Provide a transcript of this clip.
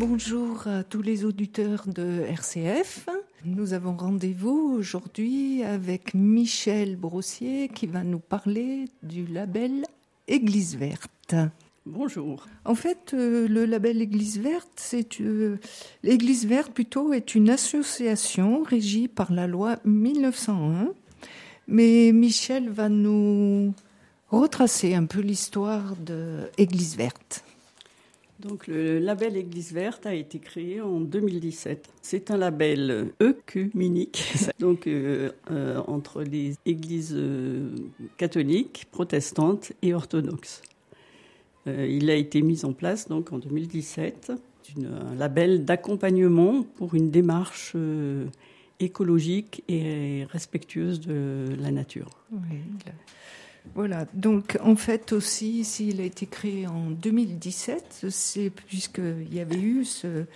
Bonjour à tous les auditeurs de RCF. Nous avons rendez-vous aujourd'hui avec Michel Brossier qui va nous parler du label Église Verte. Bonjour. En fait, le label Église Verte, l'Église Verte plutôt est une association régie par la loi 1901. Mais Michel va nous retracer un peu l'histoire de Église Verte. Donc, le label Église Verte a été créé en 2017. C'est un label œcuménique, donc entre les églises catholiques, protestantes et orthodoxes. Il a été mis en place donc en 2017, un label d'accompagnement pour une démarche écologique et respectueuse de la nature. Oui. Voilà, donc en fait aussi, s'il a été créé en 2017, c'est puisqu'il y avait eu